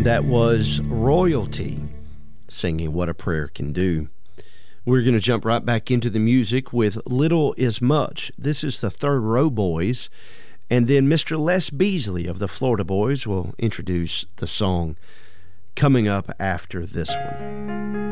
That was Royalty singing What a Prayer Can Do. We're going to jump right back into the music with Little Is Much. This is the Third Row Boys, and then Mr. Les Beasley of the Florida Boys will introduce the song coming up after this one.